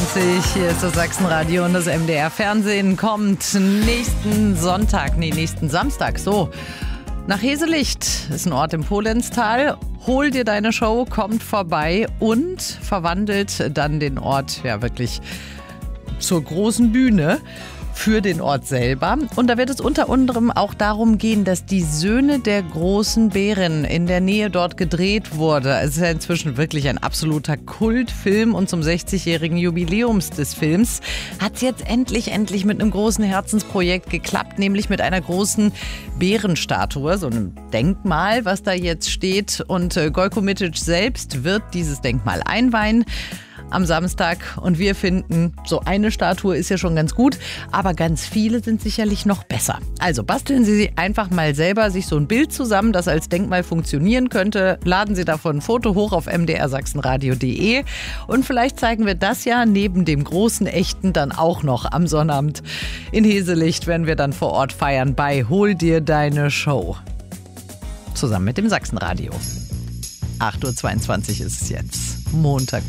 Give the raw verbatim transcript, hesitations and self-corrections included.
zwanzig, hier ist das Sachsenradio und das M D R-Fernsehen kommt nächsten Sonntag, nee, nächsten Samstag, so, nach Heselicht, ist ein Ort im Polenztal. Hol dir deine Show, kommt vorbei und verwandelt dann den Ort ja wirklich zur großen Bühne für den Ort selber. Und da wird es unter anderem auch darum gehen, dass die Söhne der großen Bären in der Nähe dort gedreht wurde. Es ist ja inzwischen wirklich ein absoluter Kultfilm und zum sechzigjährigen Jubiläums des Films hat es jetzt endlich, endlich mit einem großen Herzensprojekt geklappt, nämlich mit einer großen Bärenstatue, so einem Denkmal, was da jetzt steht. Und Gojko Mitic selbst wird dieses Denkmal einweihen am Samstag und wir finden, so eine Statue ist ja schon ganz gut, aber ganz viele sind sicherlich noch besser. Also basteln Sie einfach mal selber sich so ein Bild zusammen, das als Denkmal funktionieren könnte. Laden Sie davon ein Foto hoch auf m d r sachsenradio punkt d e und vielleicht zeigen wir das ja neben dem großen Echten dann auch noch am Sonnabend in Heselicht, wenn wir dann vor Ort feiern bei Hol dir deine Show. Zusammen mit dem Sachsenradio. acht Uhr zweiundzwanzig ist es jetzt. Montag.